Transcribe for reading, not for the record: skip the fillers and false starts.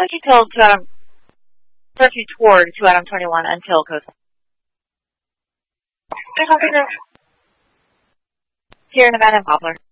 like he told 30 toward 2 Adam 21 until code. There's something here in Nevada and Poplar.